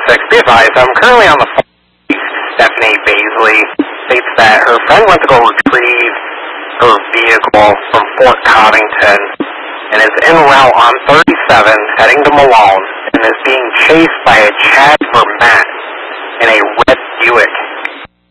Be advised, I'm currently on the phone. Stephanie Baisley states that her friend went to go retrieve her vehicle from Fort Covington and is en route on 37 heading to Malone and is being chased by a Chad Vermette in a red Buick.